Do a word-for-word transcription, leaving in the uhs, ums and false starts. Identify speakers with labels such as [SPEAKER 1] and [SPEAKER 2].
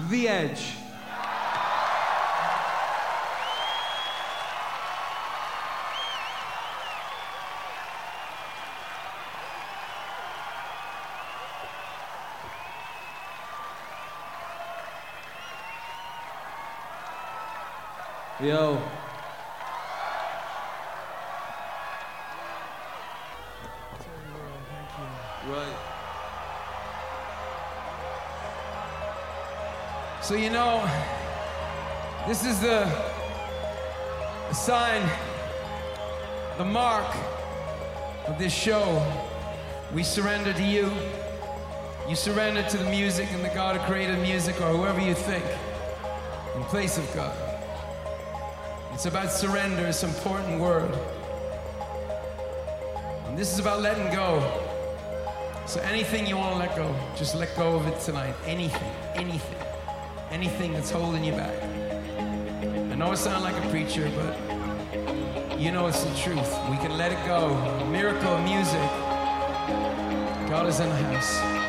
[SPEAKER 1] The Edge. Yo. Right. So you know, this is the, the sign, the mark of this show. We surrender to you. You surrender to the music and the God who created music, or whoever you think, in place of God. It's about surrender, it's an important word. And this is about letting go. So anything you want to let go, just let go of it tonight. Anything, anything, anything that's holding you back. I know I sound like a preacher, but you know it's the truth. We can let it go. Miracle of music. God is in the house.